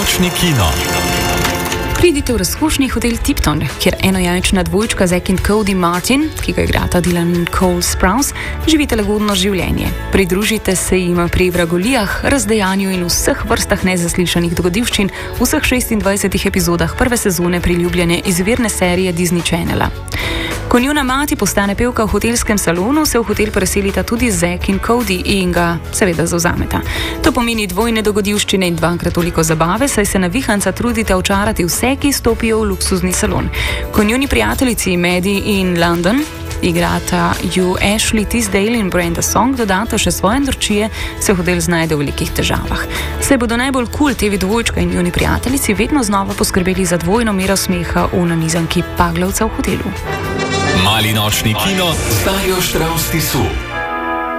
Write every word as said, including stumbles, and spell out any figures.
nočni kino. Pridite v razkošni hotel Tipton, kjer enojajčna dvojčka Zack in Cody Martin, ki ga igrata Dylan in Cole Sprouse, živite lagodno življenje. Pridružite se jim pri vragolijah, razdejanju in vseh vrstah nezaslišanih dogodivščin v vseh šestindvajsetih epizodah prve sezone priljubljene izvirne serije Disney Channela. Ko njuna mati postane pevka v hotelskem salonu, se v hotel preselita tudi Zack in Cody in ga seveda zavzameta. To pomeni dvojne dogodivščine in dvakrat toliko zabave, saj se navihanca trudite očarati vse, ki stopijo v luksuzni salon. Ko njuni prijateljici Maddie in London igrata ju Ashley Tisdale in Brenda Song dodata še svoje norčije, se hotel znajde v velikih težavah. Se bodo najbolj kul cool tevi dvojčka in njuni prijateljici vedno znova poskrbeli za dvojno mero smeha v nanizanki Paglavca v hotelu. Mali nočni kino s Talijo Štravs Tisu.